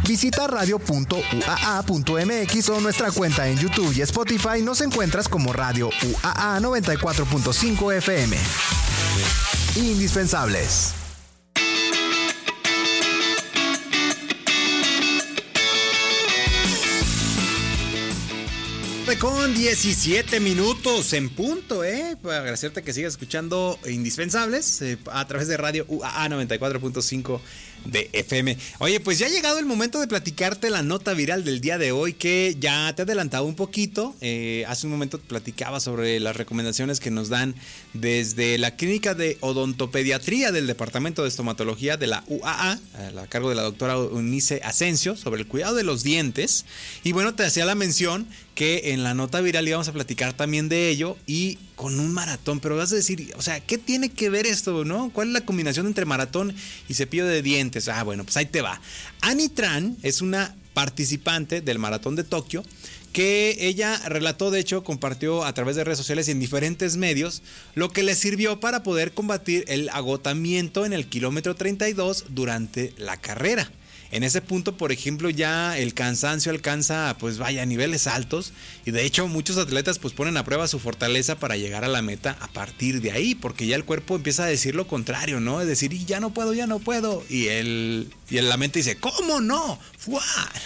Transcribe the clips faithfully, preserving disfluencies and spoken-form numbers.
Visita radio punto u a a punto m x o nuestra cuenta en YouTube y Spotify. Nos encuentras como Radio U A A noventa y cuatro punto cinco F M. Indispensables. Con diecisiete minutos en punto, ¿eh? Para agradecerte que sigas escuchando Indispensables eh, a través de Radio U A A noventa y cuatro punto cinco de F M. Oye, pues ya ha llegado el momento de platicarte la nota viral del día de hoy, que ya te he adelantado un poquito. Eh, hace un momento te platicaba sobre las recomendaciones que nos dan desde la Clínica de Odontopediatría del Departamento de Estomatología de la U A A, a cargo de la doctora Eunice Asensio, sobre el cuidado de los dientes. Y bueno, te hacía la mención que en la nota viral íbamos a platicar también de ello y con un maratón, pero vas a decir, o sea, ¿qué tiene que ver esto, no? ¿Cuál es la combinación entre maratón y cepillo de dientes? Ah, bueno, pues ahí te va. Annie Tran es una participante del maratón de Tokio que ella relató, de hecho, compartió a través de redes sociales y en diferentes medios, lo que le sirvió para poder combatir el agotamiento en el kilómetro treinta y dos durante la carrera. En ese punto, por ejemplo, ya el cansancio alcanza, pues vaya, niveles altos, y de hecho muchos atletas pues ponen a prueba su fortaleza para llegar a la meta a partir de ahí, porque ya el cuerpo empieza a decir lo contrario, ¿no? Es decir, y ya no puedo, ya no puedo, y el y la mente dice, ¿cómo no? ¡Fua!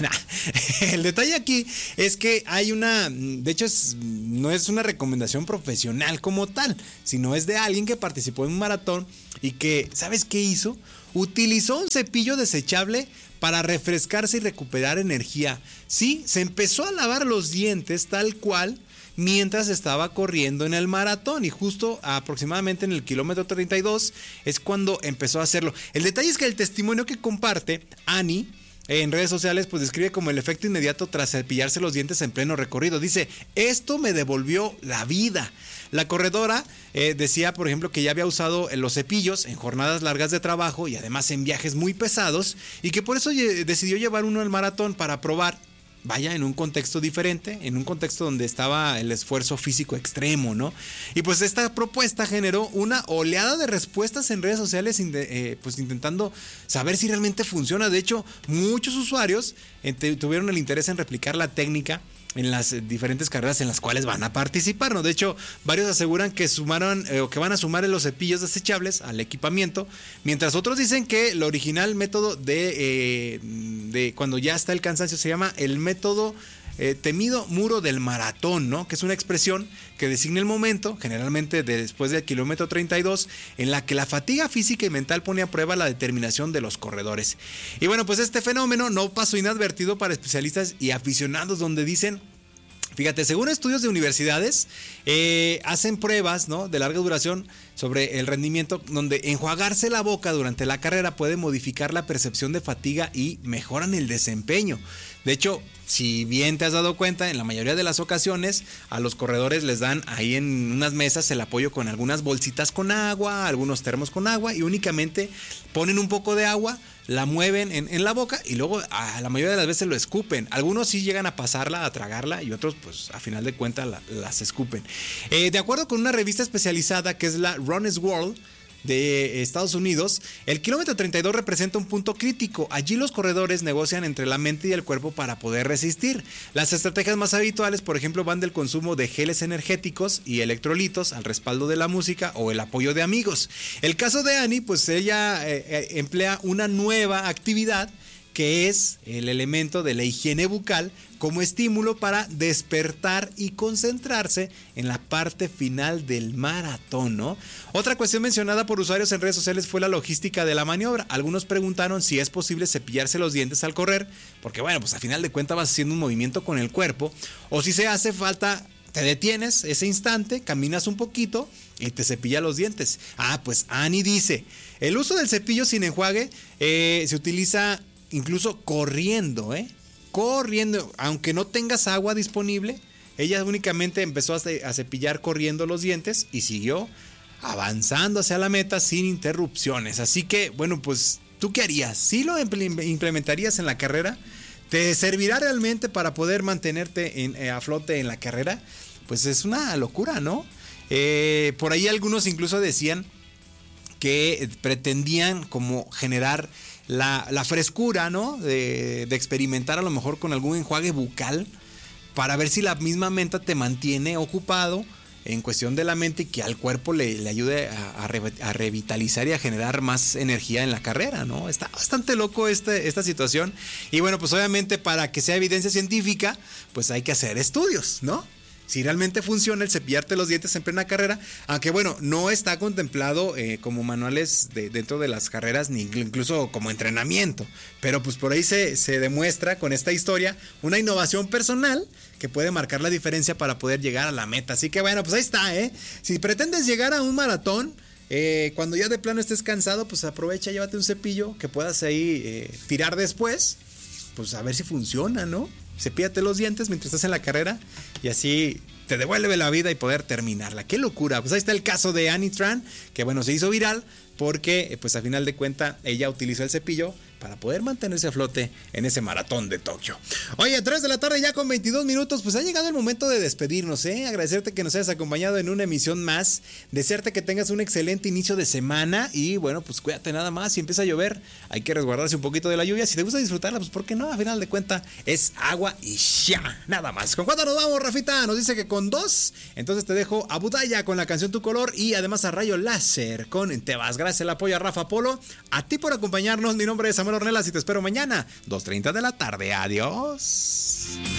El detalle aquí es que hay una, de hecho es, no es una recomendación profesional como tal, sino es de alguien que participó en un maratón y que, ¿sabes qué hizo? Utilizó un cepillo desechable para refrescarse y recuperar energía. Sí, se empezó a lavar los dientes tal cual mientras estaba corriendo en el maratón, y justo aproximadamente en el kilómetro treinta y dos es cuando empezó a hacerlo. El detalle es que el testimonio que comparte Annie en redes sociales pues describe como el efecto inmediato tras cepillarse los dientes en pleno recorrido. Dice, esto me devolvió la vida. La corredora eh, decía, por ejemplo, que ya había usado los cepillos en jornadas largas de trabajo y además en viajes muy pesados, y que por eso ye- decidió llevar uno al maratón para probar, vaya, en un contexto diferente, en un contexto donde estaba el esfuerzo físico extremo, ¿no? Y pues esta propuesta generó una oleada de respuestas en redes sociales, eh, pues intentando saber si realmente funciona. De hecho, muchos usuarios eh, tuvieron el interés en replicar la técnica en las diferentes carreras en las cuales van a participar, ¿no? De hecho, varios aseguran que sumaron eh, o que van a sumar los cepillos desechables al equipamiento, mientras otros dicen que el original método de, eh, de cuando ya está el cansancio se llama el método eh, temido muro del maratón, ¿no? Que es una expresión que designa el momento, generalmente de después del kilómetro treinta y dos, en la que la fatiga física y mental pone a prueba la determinación de los corredores. Y bueno, pues este fenómeno no pasó inadvertido para especialistas y aficionados, donde dicen, fíjate, según estudios de universidades, eh, hacen pruebas, ¿no?, de larga duración sobre el rendimiento, donde enjuagarse la boca durante la carrera puede modificar la percepción de fatiga y mejoran el desempeño. De hecho, si bien te has dado cuenta, en la mayoría de las ocasiones a los corredores les dan ahí en unas mesas el apoyo con algunas bolsitas con agua, algunos termos con agua, y únicamente ponen un poco de agua, la mueven en, en la boca y luego a la mayoría de las veces lo escupen. Algunos sí llegan a pasarla, a tragarla, y otros pues a final de cuentas la, las escupen. Eh, de acuerdo con una revista especializada que es la Runner's World de Estados Unidos, el kilómetro treinta y dos representa un punto crítico. Allí los corredores negocian entre la mente y el cuerpo para poder resistir. Las estrategias más habituales, por ejemplo, van del consumo de geles energéticos y electrolitos al respaldo de la música o el apoyo de amigos. El caso de Annie, pues ella eh, eh, emplea una nueva actividad que es el elemento de la higiene bucal como estímulo para despertar y concentrarse en la parte final del maratón, ¿no? Otra cuestión mencionada por usuarios en redes sociales fue la logística de la maniobra. Algunos preguntaron si es posible cepillarse los dientes al correr, porque bueno, pues a final de cuentas vas haciendo un movimiento con el cuerpo, o si se hace falta, te detienes ese instante, caminas un poquito y te cepilla los dientes. Ah, pues Annie dice, el uso del cepillo sin enjuague eh, se utiliza incluso corriendo, ¿eh? Corriendo, aunque no tengas agua disponible. Ella únicamente empezó a cepillar corriendo los dientes y siguió avanzando hacia la meta sin interrupciones. Así que, bueno, pues, ¿tú qué harías? ¿Sí lo implementarías en la carrera? ¿Te servirá realmente para poder mantenerte en, eh, a flote en la carrera? Pues es una locura, ¿no? Eh, por ahí algunos incluso decían que pretendían como generar la, la frescura, ¿no? De, de experimentar a lo mejor con algún enjuague bucal para ver si la misma menta te mantiene ocupado en cuestión de la mente y que al cuerpo le, le ayude a, a, re, a revitalizar y a generar más energía en la carrera, ¿no? Está bastante loco este, esta situación. Y bueno, pues obviamente para que sea evidencia científica, pues hay que hacer estudios, ¿no? Si realmente funciona el cepillarte los dientes en plena carrera, aunque bueno, no está contemplado eh, como manuales de, dentro de las carreras, ni incluso como entrenamiento, pero pues por ahí se, se demuestra con esta historia una innovación personal que puede marcar la diferencia para poder llegar a la meta. Así que bueno, pues ahí está, ¿eh? Si pretendes llegar a un maratón, eh, cuando ya de plano estés cansado, pues aprovecha, llévate un cepillo que puedas ahí eh, tirar después, pues a ver si funciona, ¿no? Cepíllate los dientes mientras estás en la carrera y así te devuelve la vida y poder terminarla. ¡Qué locura! Pues ahí está el caso de Annie Tran, que bueno, se hizo viral porque pues a final de cuentas ella utilizó el cepillo para poder mantenerse a flote en ese maratón de Tokio. Oye, a tres de la tarde ya con veintidós minutos, pues ha llegado el momento de despedirnos, ¿eh? Agradecerte que nos hayas acompañado en una emisión más, desearte que tengas un excelente inicio de semana y bueno, pues cuídate nada más, si empieza a llover hay que resguardarse un poquito de la lluvia, si te gusta disfrutarla, pues ¿por qué no? A final de cuentas es agua y ya, nada más. ¿Con cuánto nos vamos, Rafita? Nos dice que con dos, entonces te dejo a Budaya con la canción Tu Color y además a Rayo Láser con Te Vas. Gracias el apoyo a Rafa Polo, a ti por acompañarnos, mi nombre es Samuel Ornelas y te espero mañana, dos treinta de la tarde. Adiós.